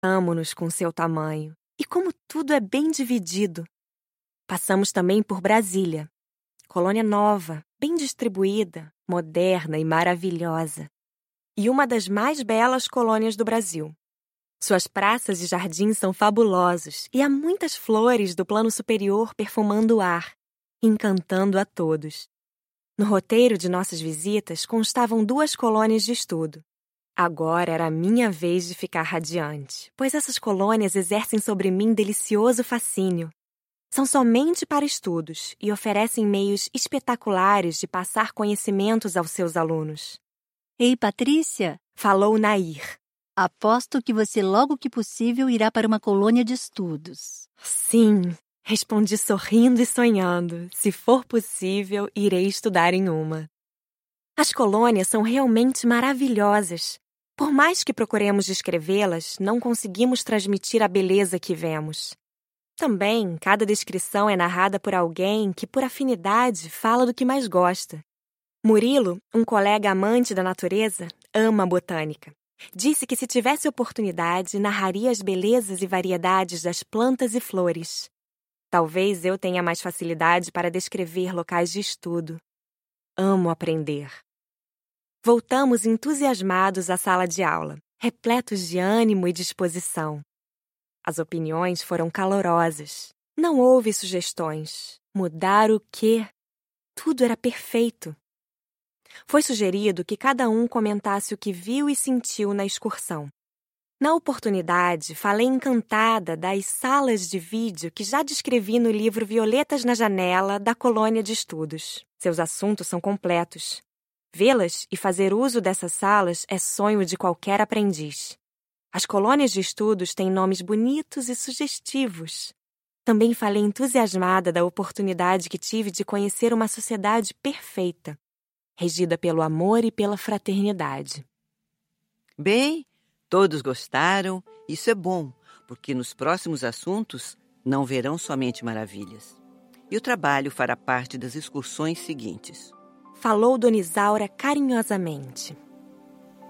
Amo-nos com seu tamanho e como tudo é bem dividido. Passamos também por Brasília, colônia nova, bem distribuída, moderna e maravilhosa. E uma das mais belas colônias do Brasil. Suas praças e jardins são fabulosos e há muitas flores do plano superior perfumando o ar, encantando a todos. No roteiro de nossas visitas constavam 2 colônias de estudo. Agora era a minha vez de ficar radiante, pois essas colônias exercem sobre mim delicioso fascínio. São somente para estudos e oferecem meios espetaculares de passar conhecimentos aos seus alunos. Ei, Patrícia, Falou Nair. aposto que você logo que possível irá para uma colônia de estudos. Sim, respondi sorrindo e sonhando. Se for possível, irei estudar em uma. As colônias são realmente maravilhosas. Por mais que procuremos descrevê-las, não conseguimos transmitir a beleza que vemos. Também, cada descrição é narrada por alguém que, por afinidade, fala do que mais gosta. Murilo, um colega amante da natureza, ama a botânica. Disse que se tivesse oportunidade, narraria as belezas e variedades das plantas e flores. Talvez eu tenha mais facilidade para descrever locais de estudo. Amo aprender. Voltamos entusiasmados à sala de aula, repletos de ânimo e disposição. As opiniões foram calorosas. Não houve sugestões. Mudar o quê? Tudo era perfeito. Foi sugerido que cada um comentasse o que viu e sentiu na excursão. Na oportunidade, falei encantada das salas de vídeo que já descrevi no livro Violetas na Janela, da colônia de estudos. Seus assuntos são completos. Vê-las e fazer uso dessas salas é sonho de qualquer aprendiz. As colônias de estudos têm nomes bonitos e sugestivos. Também falei entusiasmada da oportunidade que tive de conhecer uma sociedade perfeita, regida pelo amor e pela fraternidade. Bem, todos gostaram. Isso é bom, porque nos próximos assuntos não verão somente maravilhas. E o trabalho fará parte das excursões seguintes. Falou Dona Isaura carinhosamente.